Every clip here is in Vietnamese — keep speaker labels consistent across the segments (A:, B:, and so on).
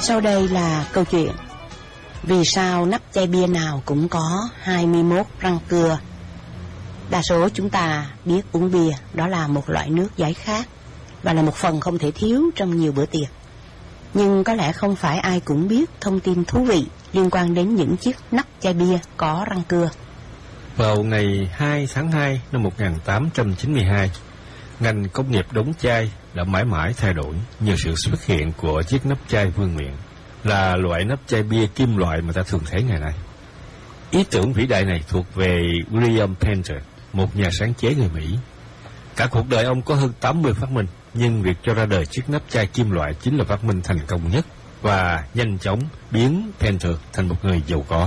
A: Sau đây là câu chuyện vì sao nắp chai bia nào cũng có 21 răng cưa. Đa số chúng ta biết uống bia đó là một loại nước giải khát và là một phần không thể thiếu trong nhiều bữa tiệc. Nhưng có lẽ không phải ai cũng biết thông tin thú vị liên quan đến những chiếc nắp chai bia có răng cưa.
B: Vào ngày 2 tháng 2 năm 1892, ngành công nghiệp đóng chai đã mãi mãi thay đổi nhờ sự xuất hiện của chiếc nắp chai vương miện, là loại nắp chai bia kim loại mà ta thường thấy ngày nay. Ý tưởng vĩ đại này thuộc về William Painter, một nhà sáng chế người Mỹ. Cả cuộc đời ông có hơn 80 phát minh, nhưng việc cho ra đời chiếc nắp chai kim loại chính là phát minh thành công nhất và nhanh chóng biến Painter thành một người giàu có.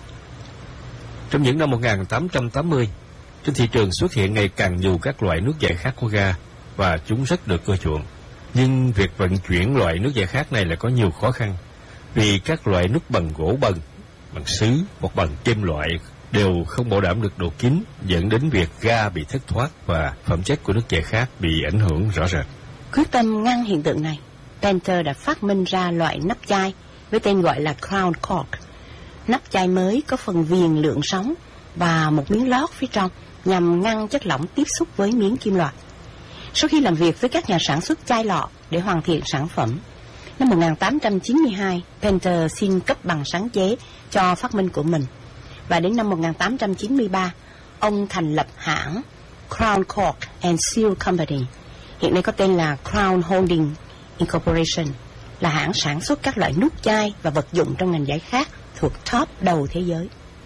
B: Trong những năm 1880, trên thị trường xuất hiện ngày càng nhiều các loại nước giải khát có ga và chúng rất được ưa chuộng. Nhưng việc vận chuyển loại nước giải khát này lại có nhiều khó khăn, vì các loại nước bằng gỗ bần, bằng sứ hoặc bằng kim loại đều không bảo đảm được độ kín, dẫn đến việc ga bị thất thoát và phẩm chất của nước giải khát bị ảnh hưởng rõ rệt.
A: Quyết tâm ngăn hiện tượng này, Painter đã phát minh ra loại nắp chai với tên gọi là Crown Cork. Nắp chai mới có phần viền lượng sóng và một miếng lót phía trong nhằm ngăn chất lỏng tiếp xúc với miếng kim loại. Sau khi làm việc với các nhà sản xuất chai lọ để hoàn thiện sản phẩm, năm 1892, Painter xin cấp bằng sáng chế cho phát minh của mình. Và đến năm 1893, ông thành lập hãng Crown Cork and Seal Company, hiện nay có tên là Crown Holding Incorporation, là hãng sản xuất các loại nút chai và vật dụng trong ngành giải khát thuộc top đầu thế giới.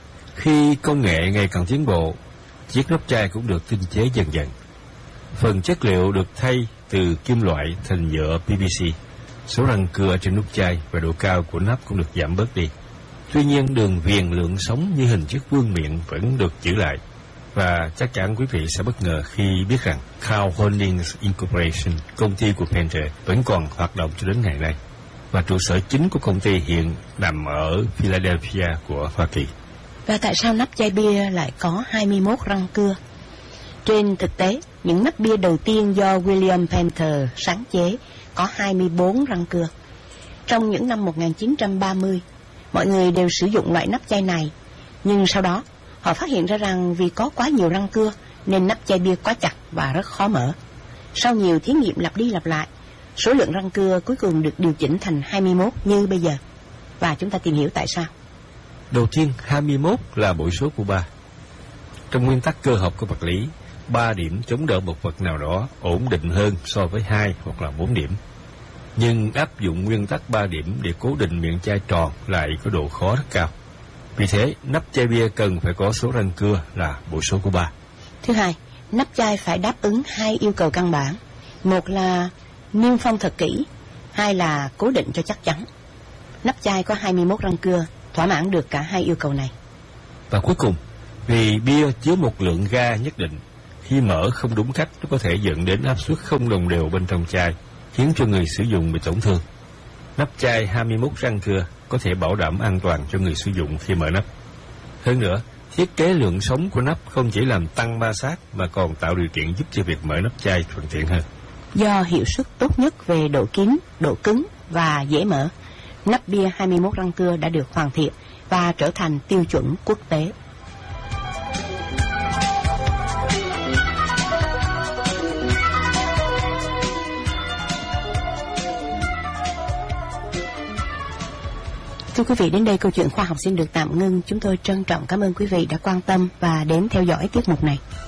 B: Khi công nghệ ngày càng tiến bộ, chiếc nắp chai cũng được tinh chế dần dần. Phần chất liệu được thay từ kim loại thành nhựa PVC. Số răng cưa trên nút chai và độ cao của nắp cũng được giảm bớt đi. Tuy nhiên, đường viền lượng sóng như hình chiếc vương miện vẫn được giữ lại. Và chắc chắn quý vị sẽ bất ngờ khi biết rằng Crown Holding Incorporation, công ty của Painter, vẫn còn hoạt động cho đến ngày nay. Và trụ sở chính của công ty hiện nằm ở Philadelphia của Hoa Kỳ.
A: Và tại sao nắp chai bia lại có 21 răng cưa? Trên thực tế, những nắp bia đầu tiên do William Painter sáng chế có 24 răng cưa. Trong những năm 1930, mọi người đều sử dụng loại nắp chai này, nhưng sau đó họ phát hiện ra rằng vì có quá nhiều răng cưa nên nắp chai bia quá chặt và rất khó mở. Sau nhiều thí nghiệm lặp đi lặp lại, số lượng răng cưa cuối cùng được điều chỉnh thành 21 như bây giờ. Và chúng ta tìm hiểu tại sao.
B: Đầu tiên, 21 là bội số của 3. Trong nguyên tắc cơ học của vật lý, 3 điểm chống đỡ một vật nào đó ổn định hơn so với 2 hoặc là 4 điểm. Nhưng áp dụng nguyên tắc 3 điểm để cố định miệng chai tròn lại có độ khó rất cao. Vì thế, nắp chai bia cần phải có số răng cưa là bội số của 3.
A: Thứ hai, nắp chai phải đáp ứng 2 yêu cầu căn bản. Một là niêm phong thật kỹ, 2 là cố định cho chắc chắn. Nắp chai có 21 răng cưa, thỏa mãn được cả 2 yêu cầu này.
B: Và cuối cùng, vì bia chứa một lượng ga nhất định, khi mở không đúng cách nó có thể dẫn đến áp suất không đồng đều bên trong chai, khiến cho người sử dụng bị tổn thương. Nắp chai 21 răng cưa có thể bảo đảm an toàn cho người sử dụng khi mở nắp. Hơn nữa, thiết kế lượng sóng của nắp không chỉ làm tăng ma sát mà còn tạo điều kiện giúp cho việc mở nắp chai thuận tiện hơn.
A: Do hiệu suất tốt nhất về độ kín, độ cứng và dễ mở, nắp bia 21 răng cưa đã được hoàn thiện và trở thành tiêu chuẩn quốc tế. Thưa quý vị, đến đây câu chuyện khoa học xin được tạm ngưng. Chúng tôi trân trọng cảm ơn quý vị đã quan tâm và đến theo dõi tiết mục này.